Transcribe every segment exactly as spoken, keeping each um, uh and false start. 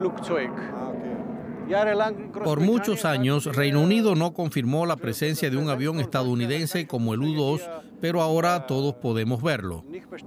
Por muchos años, Reino Unido no confirmó la presencia de un avión estadounidense como el U dos, pero ahora todos podemos verlo.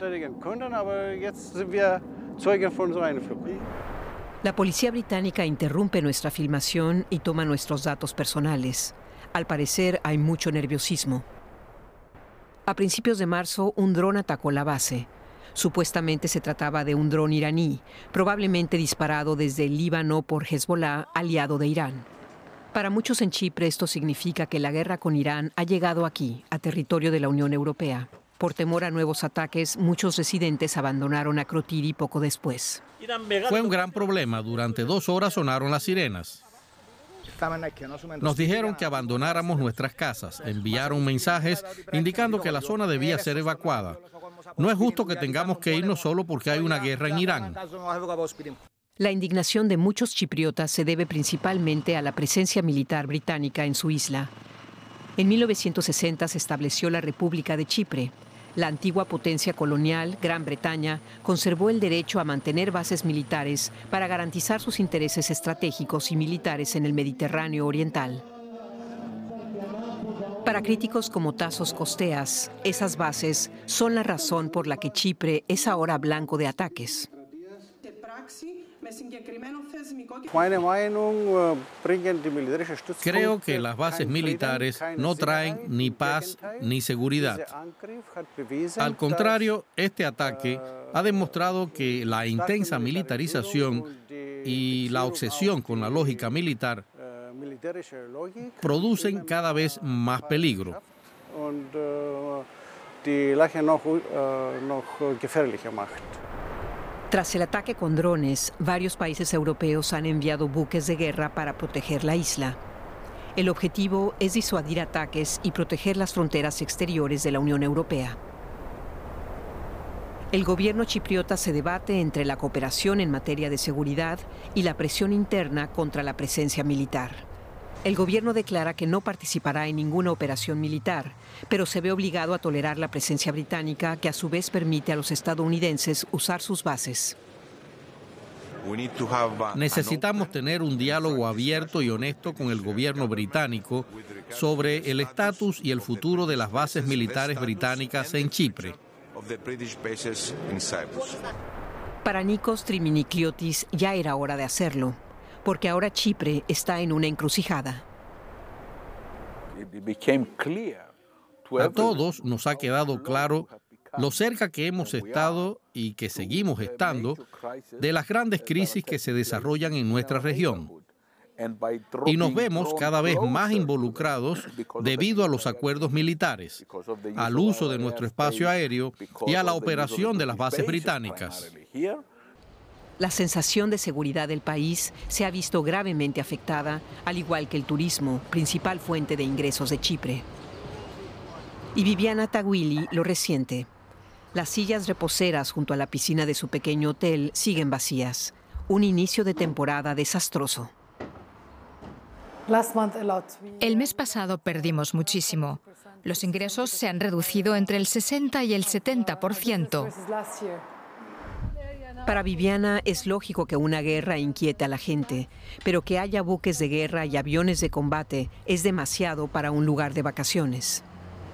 La policía británica interrumpe nuestra filmación y toma nuestros datos personales. Al parecer, hay mucho nerviosismo. A principios de marzo, un dron atacó la base. Supuestamente se trataba de un dron iraní, probablemente disparado desde el Líbano por Hezbollah, aliado de Irán. Para muchos en Chipre esto significa que la guerra con Irán ha llegado aquí, a territorio de la Unión Europea. Por temor a nuevos ataques, muchos residentes abandonaron Akrotiri poco después. Fue un gran problema. Durante dos horas sonaron las sirenas. Nos dijeron que abandonáramos nuestras casas. Enviaron mensajes indicando que la zona debía ser evacuada. No es justo que tengamos que irnos solo porque hay una guerra en Irán. La indignación de muchos chipriotas se debe principalmente a la presencia militar británica en su isla. En mil novecientos sesenta se estableció la República de Chipre. La antigua potencia colonial, Gran Bretaña, conservó el derecho a mantener bases militares para garantizar sus intereses estratégicos y militares en el Mediterráneo oriental. Para críticos como Tasos Costeas, esas bases son la razón por la que Chipre es ahora blanco de ataques. Creo que las bases militares no traen ni paz ni seguridad. Al contrario, este ataque ha demostrado que la intensa militarización y la obsesión con la lógica militar producen cada vez más peligro. Tras el ataque con drones, varios países europeos han enviado buques de guerra para proteger la isla. El objetivo es disuadir ataques y proteger las fronteras exteriores de la Unión Europea. El gobierno chipriota se debate entre la cooperación en materia de seguridad y la presión interna contra la presencia militar. El gobierno declara que no participará en ninguna operación militar, pero se ve obligado a tolerar la presencia británica, que a su vez permite a los estadounidenses usar sus bases. Necesitamos tener un diálogo abierto y honesto con el gobierno británico sobre el estatus y el futuro de las bases militares británicas en Chipre. Para Nikos Triminikliotis ya era hora de hacerlo, porque ahora Chipre está en una encrucijada. A todos nos ha quedado claro lo cerca que hemos estado y que seguimos estando de las grandes crisis que se desarrollan en nuestra región. Y nos vemos cada vez más involucrados debido a los acuerdos militares, al uso de nuestro espacio aéreo y a la operación de las bases británicas. La sensación de seguridad del país se ha visto gravemente afectada, al igual que el turismo, principal fuente de ingresos de Chipre. Y Viviana Tagwili lo resiente. Las sillas reposeras junto a la piscina de su pequeño hotel siguen vacías. Un inicio de temporada desastroso. El mes pasado perdimos muchísimo. Los ingresos se han reducido entre el sesenta y el setenta por ciento. Para Viviana es lógico que una guerra inquiete a la gente, pero que haya buques de guerra y aviones de combate es demasiado para un lugar de vacaciones.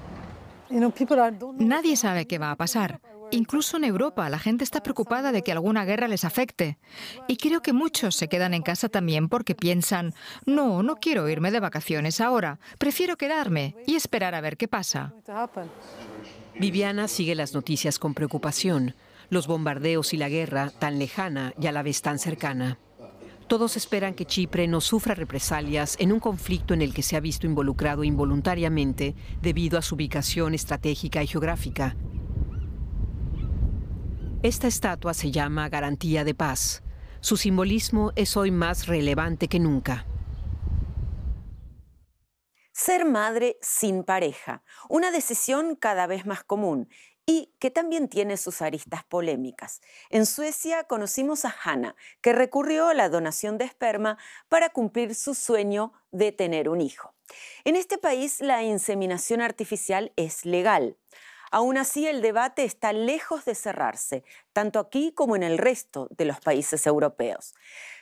Nadie sabe qué va a pasar. Incluso en Europa la gente está preocupada de que alguna guerra les afecte. Y creo que muchos se quedan en casa también porque piensan, no, no quiero irme de vacaciones ahora, prefiero quedarme y esperar a ver qué pasa. Viviana sigue las noticias con preocupación. Los bombardeos y la guerra, tan lejana y a la vez tan cercana. Todos esperan que Chipre no sufra represalias en un conflicto en el que se ha visto involucrado involuntariamente debido a su ubicación estratégica y geográfica. Esta estatua se llama Garantía de Paz. Su simbolismo es hoy más relevante que nunca. Ser madre sin pareja, una decisión cada vez más común y que también tiene sus aristas polémicas. En Suecia conocimos a Hanna, que recurrió a la donación de esperma para cumplir su sueño de tener un hijo. En este país la inseminación artificial es legal. Aún así, el debate está lejos de cerrarse, tanto aquí como en el resto de los países europeos.